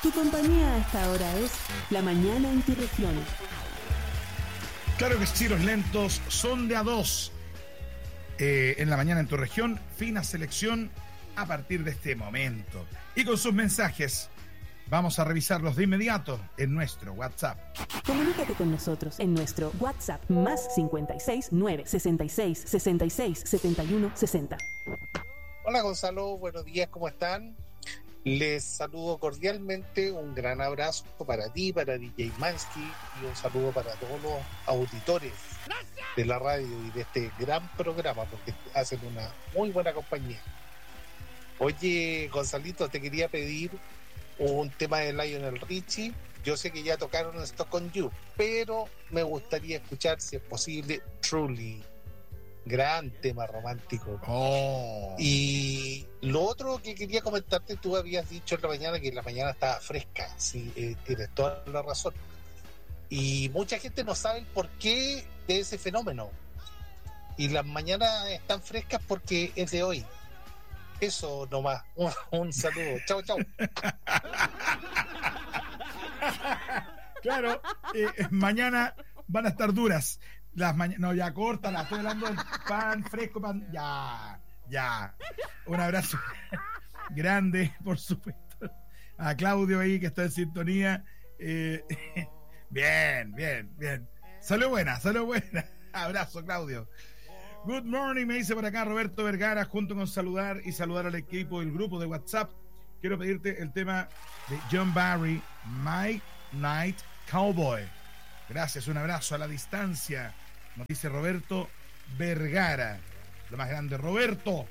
Tu compañía a esta hora es La Mañana en tu región. Claro que sí, los lentos son de a dos. En La Mañana en tu región, fina selección a partir de este momento. Y con sus mensajes, vamos a revisarlos de inmediato en nuestro WhatsApp. Comunícate con nosotros en nuestro WhatsApp más 56 9 66 66 71 60. Hola Gonzalo, buenos días, ¿cómo están? Les saludo cordialmente, un gran abrazo para ti, para DJ Mansky y un saludo para todos los auditores de la radio y de este gran programa porque hacen una muy buena compañía. Oye, Gonzalito, te quería pedir un tema de Lionel Richie. Yo sé que ya tocaron Stuck on You, pero me gustaría escuchar, si es posible, Truly. Gran tema romántico. Y lo otro que quería comentarte, tú habías dicho en la mañana que la mañana estaba fresca. Sí, tienes toda la razón. Y mucha gente no sabe el porqué de ese fenómeno. Y las mañanas están frescas porque es de hoy. Eso nomás. Un saludo. Chao, chao. Claro, mañana van a estar duras. Las mañanas, no, ya córtala, estoy hablando del pan fresco, pan, ya. Un abrazo grande, por supuesto, a Claudio ahí que está en sintonía. Bien. Salió buena. Abrazo, Claudio. Good morning, me dice por acá Roberto Vergara, junto con saludar al equipo del grupo de WhatsApp. Quiero pedirte el tema de John Barry, My Night Cowboy. Gracias, un abrazo a la distancia. Nos dice Roberto Vergara. Lo más grande, Roberto.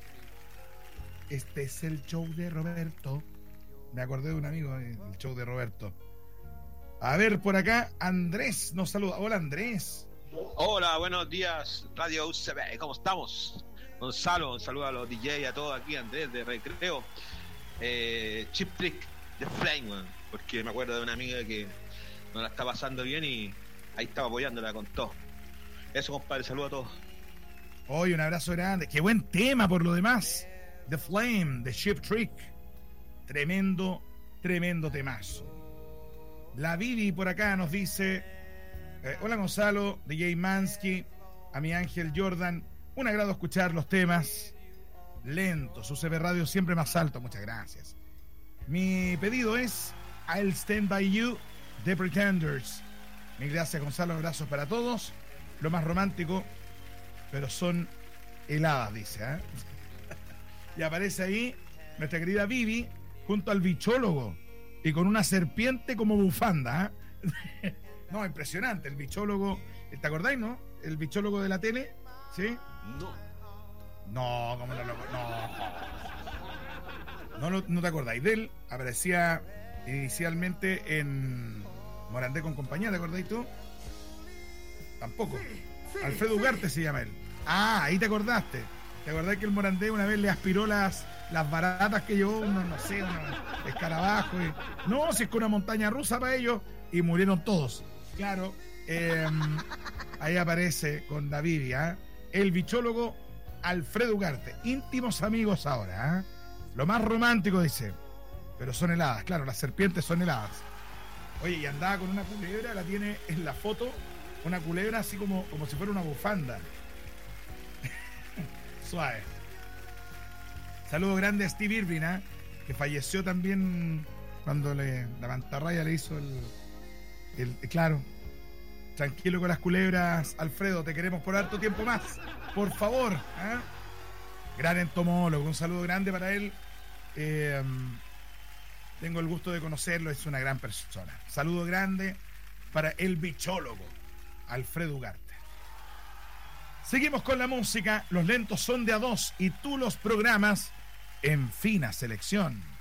Este es el show de Roberto. Me acordé de un amigo, el show de Roberto. A ver, por acá, Andrés nos saluda. Hola, Andrés. Hola, buenos días, Radio UCB. ¿Cómo estamos? Gonzalo, un saludo a los DJ, a todos aquí, Andrés de Recreo. Chip Trick de Flame, porque me acuerdo de una amiga que no la está pasando bien y ahí estaba apoyándola con todo. Eso, compadre, saludo a todos. Hoy un abrazo grande. Qué buen tema por lo demás. The Flame, de Chip Trick. Tremendo temazo. La Vivi por acá nos dice: hola Gonzalo, DJ Mansky, a mi Ángel Jordan. Un agrado escuchar los temas lentos. UCB Radio siempre más alto. Muchas gracias. Mi pedido es I'll Stand By You, The Pretenders. Mil gracias, Gonzalo, abrazos para todos. Lo más romántico, pero son heladas, dice, ¿eh? Y aparece ahí nuestra querida Vivi junto al bichólogo y con una serpiente como bufanda, ¿eh? No, impresionante, el bichólogo. ¿Te acordáis, no? El bichólogo de la tele, ¿sí? No, ¿cómo no te acordáis de él? Aparecía inicialmente en Morandé con compañía, ¿te acordáis tú? Tampoco. Alfredo Ugarte se llama él. Ah, ahí te acordaste. ¿Te acordás que el Morandé una vez le aspiró las baratas que llevó unos escarabajos? No, si es que una montaña rusa para ellos, y murieron todos. Claro, ahí aparece con la Biblia, el bichólogo Alfredo Ugarte. Íntimos amigos ahora, ¿eh? Lo más romántico, dice. Pero son heladas, claro, las serpientes son heladas. Oye, y andaba con una culebra, la tiene en la foto, una culebra así como si fuera una bufanda. Suave. Saludo grande a Steve Irving, ¿eh? Que falleció también cuando la mantarraya le hizo claro. Tranquilo con las culebras, Alfredo, te queremos por harto tiempo más, por favor, ¿eh? Gran entomólogo, un saludo grande para él. Tengo el gusto de conocerlo, es una gran persona. Saludo grande para el bichólogo Alfredo Ugarte. Seguimos con la música. Los lentos son de a dos y tú los programas en fina selección.